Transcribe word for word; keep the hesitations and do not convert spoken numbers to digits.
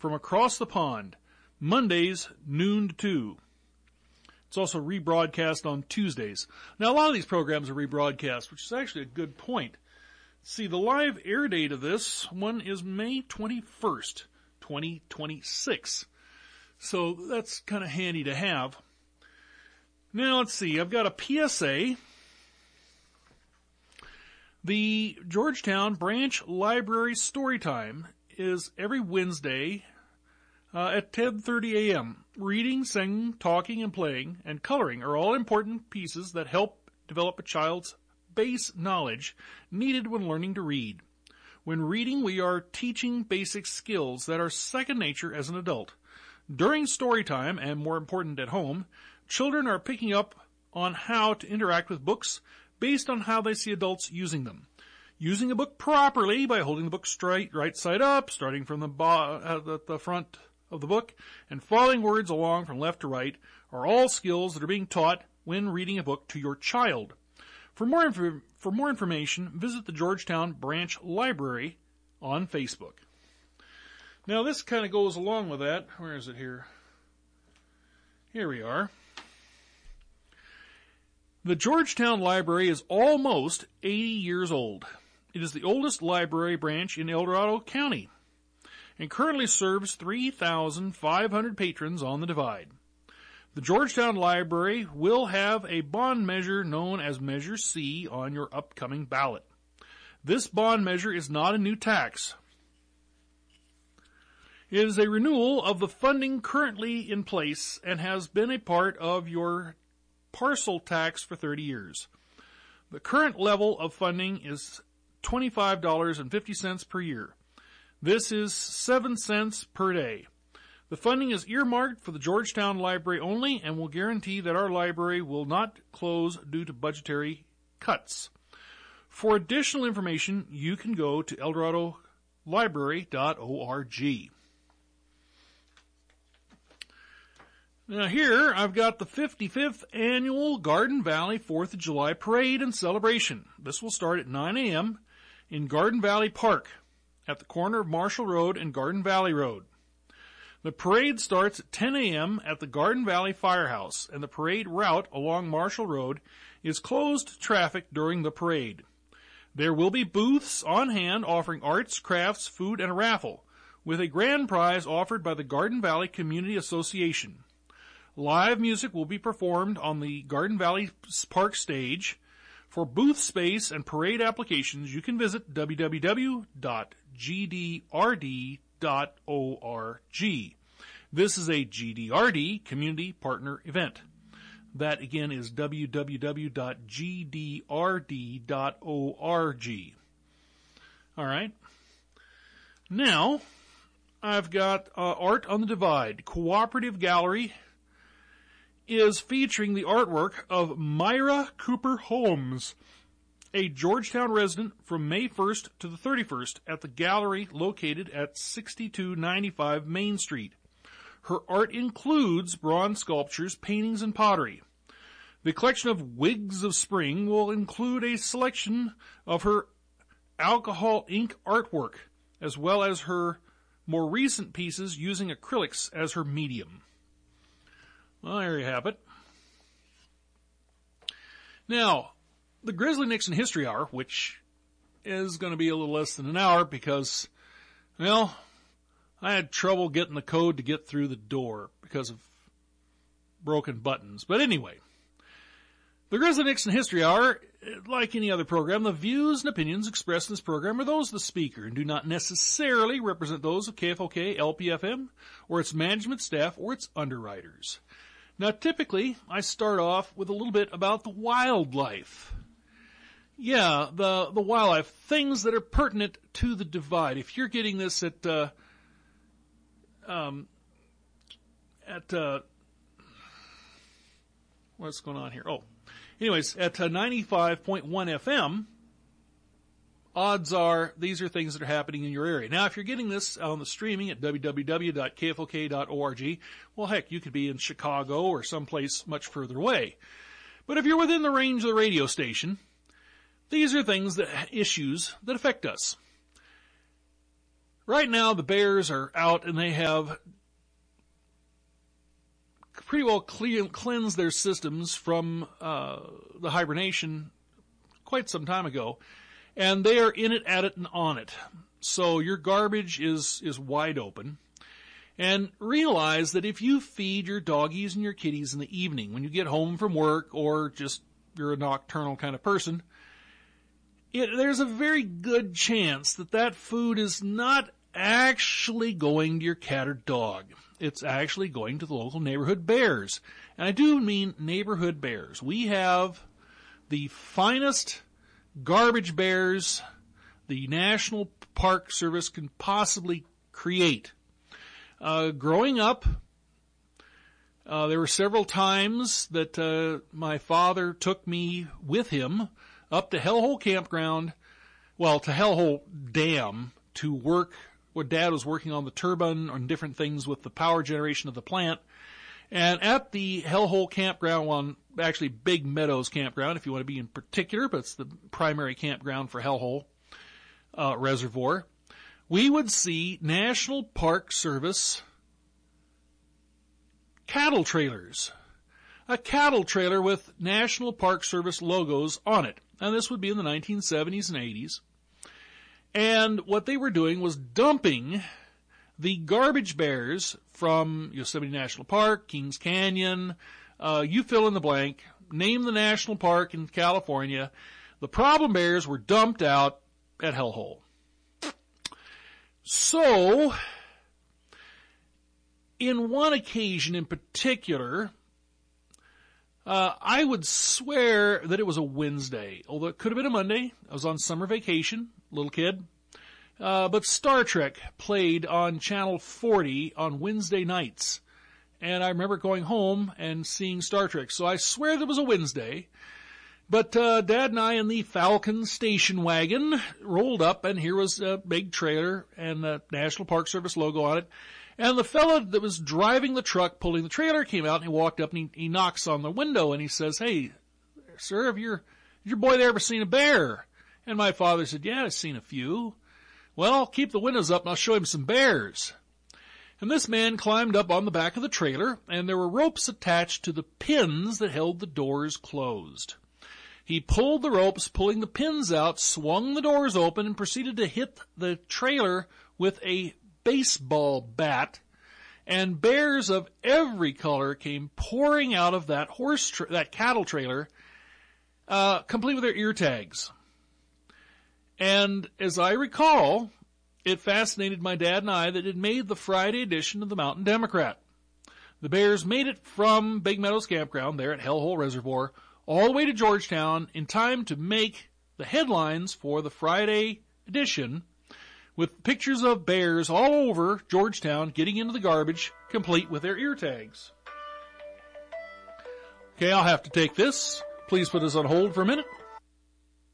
from across the pond, Mondays, noon to two. It's also rebroadcast on Tuesdays. Now, a lot of these programs are rebroadcast, which is actually a good point. See, the live air date of this one is May twenty-first, twenty twenty-six. So that's kind of handy to have. Now, let's see. I've got a P S A. The Georgetown Branch Library Storytime is every Wednesday uh, at ten thirty a.m. Reading, singing, talking, and playing, and coloring are all important pieces that help develop a child's base knowledge needed when learning to read. When reading, we are teaching basic skills that are second nature as an adult. During story time, and more important at home, children are picking up on how to interact with books based on how they see adults using them. Using a book properly by holding the book straight, right side up, starting from the, bo- uh, the front of the book, and following words along from left to right are all skills that are being taught when reading a book to your child. For more inf- for more information, visit the Georgetown Branch Library on Facebook. Now, this kind of goes along with that. Where is it here? Here we are. The Georgetown Library is almost eighty years old. It is the oldest library branch in El Dorado County and currently serves three thousand five hundred patrons on the Divide. The Georgetown Library will have a bond measure known as Measure C on your upcoming ballot. This bond measure is not a new tax. It is a renewal of the funding currently in place and has been a part of your parcel tax for thirty years. The current level of funding is twenty-five dollars and fifty cents per year. This is seven cents per day. The funding is earmarked for the Georgetown Library only and will guarantee that our library will not close due to budgetary cuts. For additional information, you can go to el dorado library dot org. Now here, I've got the fifty-fifth Annual Garden Valley fourth of July Parade and Celebration. This will start at nine a.m. in Garden Valley Park at the corner of Marshall Road and Garden Valley Road. The parade starts at ten a.m. at the Garden Valley Firehouse, and the parade route along Marshall Road is closed to traffic during the parade. There will be booths on hand offering arts, crafts, food, and a raffle, with a grand prize offered by the Garden Valley Community Association. Live music will be performed on the Garden Valley Park stage. For booth space and parade applications, you can visit w w w dot g d r d dot org. This is a G D R D community partner event. That again is w w w dot g d r d dot org. All right. Now, I've got uh, Art on the Divide. Cooperative Gallery is featuring the artwork of Myra Cooper Holmes, a Georgetown resident, from May first to the thirty-first at the gallery located at sixty-two ninety-five Main Street. Her art includes bronze sculptures, paintings, and pottery. The collection of Wigs of Spring will include a selection of her alcohol ink artwork, as well as her more recent pieces using acrylics as her medium. Well, there you have it. Now, the Grizzly Nixon History Hour, which is going to be a little less than an hour because, well, I had trouble getting the code to get through the door because of broken buttons. But anyway, the Grizzly Nixon History Hour, like any other program, the views and opinions expressed in this program are those of the speaker and do not necessarily represent those of K F O K L P F M or its management staff or its underwriters. Now, typically, I start off with a little bit about the wildlife. Yeah, the the wildlife, things that are pertinent to the Divide. If you're getting this at, uh, um, at, uh, what's going on here? Oh, anyways, at uh, ninety-five point one F M, odds are these are things that are happening in your area. Now, if you're getting this on the streaming at w w w dot k f o k dot org, well, heck, you could be in Chicago or someplace much further away. But if you're within the range of the radio station, these are things that, issues that affect us. Right now, the bears are out and they have pretty well clean, cleansed their systems from uh, the hibernation quite some time ago, and they are in it, at it, and on it. So your garbage is is wide open. And realize that if you feed your doggies and your kitties in the evening when you get home from work, or just you're a nocturnal kind of person, it, there's a very good chance that that food is not actually going to your cat or dog. It's actually going to the local neighborhood bears. And I do mean neighborhood bears. We have the finest garbage bears the National Park Service can possibly create. Uh, growing up, uh, there were several times that uh, my father took me with him up to Hellhole Campground, well, to Hellhole Dam, to work. What Dad was working on the turbine and different things with the power generation of the plant. And at the Hellhole Campground, on actually Big Meadows Campground, if you want to be in particular, but it's the primary campground for Hellhole uh, Reservoir, we would see National Park Service cattle trailers. A cattle trailer with National Park Service logos on it. And this would be in the nineteen seventies and eighties. And what they were doing was dumping the garbage bears from Yosemite National Park, Kings Canyon, uh, you fill in the blank, name the national park in California. The problem bears were dumped out at Hellhole. So, in one occasion in particular, uh, I would swear that it was a Wednesday, although it could have been a Monday. I was on summer vacation, little kid. Uh, but Star Trek played on Channel forty on Wednesday nights. And I remember going home and seeing Star Trek. So I swear that it was a Wednesday. But uh, Dad and I in the Falcon station wagon rolled up, and here was a big trailer and the National Park Service logo on it. And the fella that was driving the truck, pulling the trailer, came out and he walked up and he, he knocks on the window and he says, "Hey, sir, have your, has your boy there ever seen a bear?" And my father said, "Yeah, I've seen a few." "Well, keep the windows up and I'll show him some bears." And this man climbed up on the back of the trailer, and there were ropes attached to the pins that held the doors closed. He pulled the ropes, pulling the pins out, swung the doors open, and proceeded to hit the trailer with a baseball bat. And bears of every color came pouring out of that horse, tra- that cattle trailer, uh, complete with their ear tags. And as I recall, it fascinated my dad and I that it made the Friday edition of the Mountain Democrat. The bears made it from Big Meadows Campground there at Hellhole Reservoir all the way to Georgetown in time to make the headlines for the Friday edition, with pictures of bears all over Georgetown getting into the garbage, complete with their ear tags. Okay, I'll have to take this. Please put us on hold for a minute.